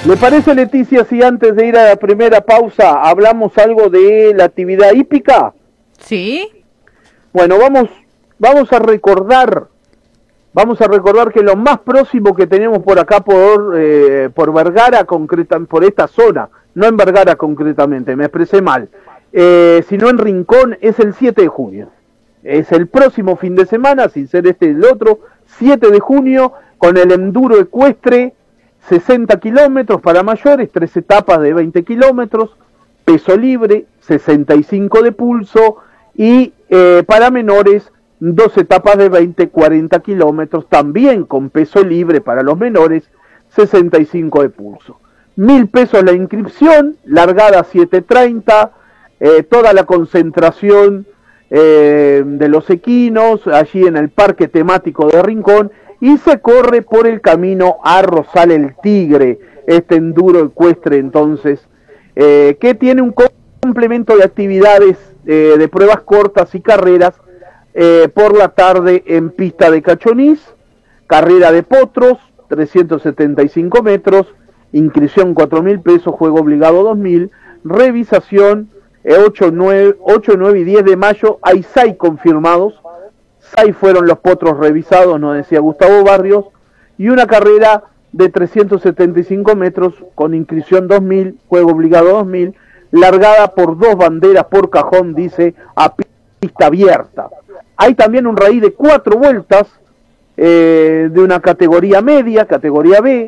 ¿Le parece, Leticia, si antes de ir a la primera pausa hablamos algo de la actividad hípica? Sí. Bueno, vamos a recordar que lo más próximo que tenemos por acá por Vergara, por esta zona, no en Vergara concretamente, me expresé mal, sino en Rincón, es el 7 de junio. Es el próximo fin de semana, sin ser este el otro, 7 de junio, con el enduro ecuestre, 60 kilómetros para mayores, 3 etapas de 20 kilómetros, peso libre, 65 de pulso, y para menores, 2 etapas de 20-40 kilómetros, también con peso libre para los menores, 65 de pulso. 1.000 pesos la inscripción, largada 7:30, toda la concentración de los equinos, allí en el parque temático de Rincón, y se corre por el camino a Rosal el Tigre, este enduro ecuestre entonces, que tiene un complemento de actividades de pruebas cortas y carreras por la tarde en pista de Cachonís, carrera de potros, 375 metros, inscripción 4.000 pesos, juego obligado 2.000, revisación 8, 9 y 10 de mayo, hay 6 confirmados, 6 fueron los potros revisados, nos decía Gustavo Barrios, y una carrera de 375 metros con inscripción 2.000, juego obligado 2.000, largada por 2 banderas por cajón, dice, a pista abierta. Hay también un raíz de 4 vueltas de una categoría media, categoría B,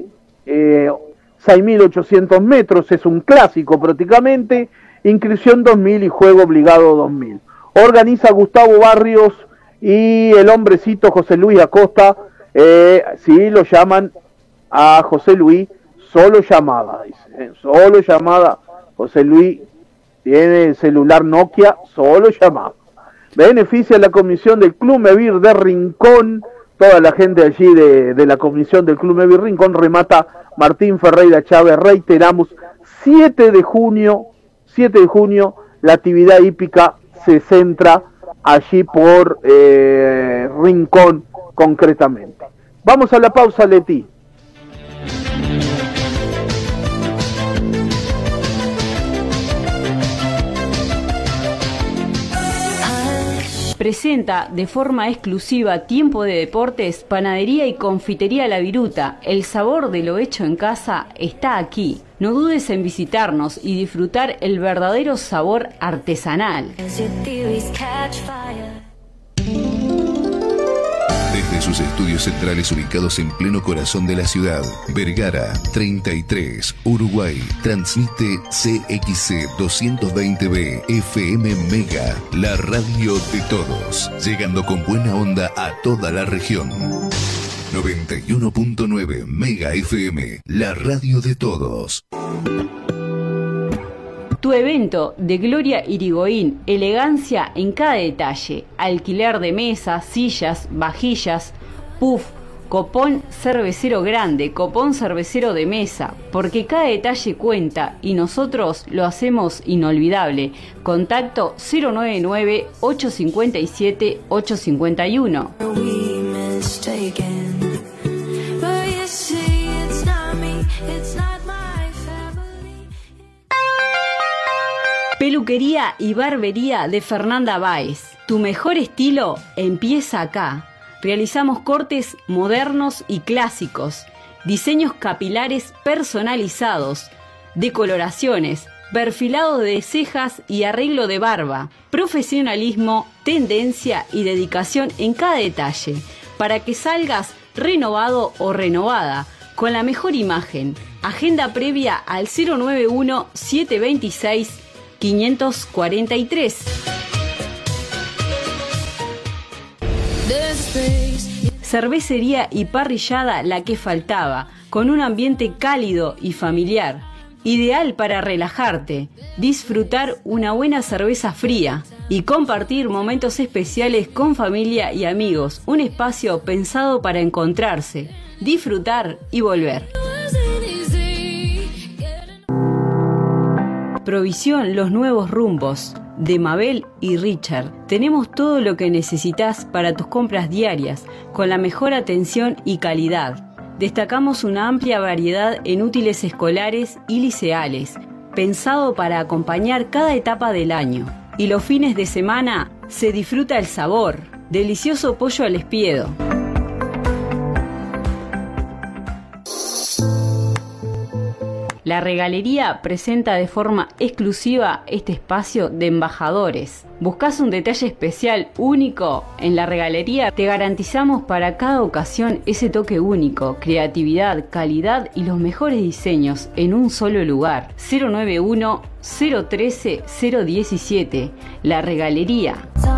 6.800 metros, es un clásico prácticamente, inscripción 2.000 y juego obligado 2.000. Organiza Gustavo Barrios y el hombrecito José Luis Acosta, sí lo llaman a José Luis, solo llamada, dice, solo llamada. José Luis tiene celular Nokia, solo llamada. Beneficia a la comisión del Club Mevir de Rincón, toda la gente allí de la comisión del Club Mevir Rincón. Remata Martín Ferreira Chávez, reiteramos, 7 de junio, la actividad hípica se centra allí por Rincón concretamente. Vamos a la pausa, Leti. Presenta de forma exclusiva Tiempo de Deportes, Panadería y Confitería La Viruta. El sabor de lo hecho en casa está aquí. No dudes en visitarnos y disfrutar el verdadero sabor artesanal. Desde sus estudios centrales ubicados en pleno corazón de la ciudad, Vergara 33, Uruguay, transmite CXC 220B FM Mega, la radio de todos, llegando con buena onda a toda la región. 91.9 Mega FM, la radio de todos. Tu evento de Gloria Irigoyen, elegancia en cada detalle, alquiler de mesas, sillas, vajillas, puff, copón cervecero grande, copón cervecero de mesa, porque cada detalle cuenta y nosotros lo hacemos inolvidable. Contacto 099-857-851. Peluquería y barbería de Fernanda Báez. Tu mejor estilo empieza acá. Realizamos cortes modernos y clásicos, diseños capilares personalizados, decoloraciones, perfilado de cejas y arreglo de barba, profesionalismo, tendencia y dedicación en cada detalle, para que salgas renovado o renovada, con la mejor imagen. Agenda previa al 091-726-543. Cervecería y parrillada La que faltaba, con un ambiente cálido y familiar, ideal para relajarte, disfrutar una buena cerveza fría y compartir momentos especiales con familia y amigos. Un espacio pensado para encontrarse, disfrutar y volver. Provisión Los Nuevos Rumbos, de Mabel y Richard. Tenemos todo lo que necesitas para tus compras diarias, con la mejor atención y calidad. Destacamos una amplia variedad en útiles escolares y liceales, pensado para acompañar cada etapa del año. Y los fines de semana se disfruta el sabor, delicioso pollo al espiedo. La Regalería presenta de forma exclusiva este espacio de embajadores. ¿Buscás un detalle especial único? En La Regalería te garantizamos para cada ocasión ese toque único, creatividad, calidad y los mejores diseños en un solo lugar. 091 013 017. La Regalería.